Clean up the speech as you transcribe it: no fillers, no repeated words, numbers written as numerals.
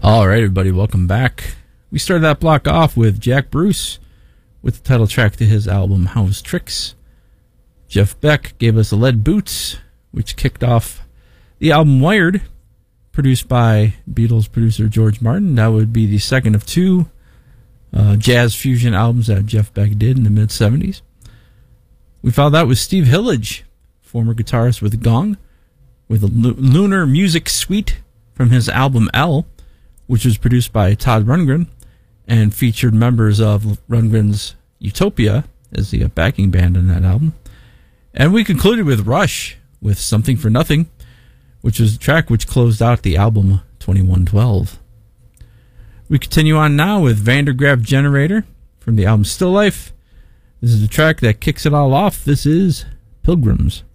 All right, everybody, welcome back. We started that block off with Jack Bruce with the title track to his album House Tricks. Jeff Beck gave us Lead Boots, which kicked off the album Wired, produced by Beatles producer George Martin. That would be the second of two jazz fusion albums that Jeff Beck did in the mid-'70s. We followed that with Steve Hillage, former guitarist with Gong, with a Lunar Music Suite from his album L, which was produced by Todd Rundgren and featured members of Rundgren's Utopia as the backing band on that album. And we concluded with Rush with Something for Nothing, which was the track which closed out the album 2112. We continue on now with Vandergraaf Generator from the album Still Life. This is the track that kicks it all off. This is Pilgrims.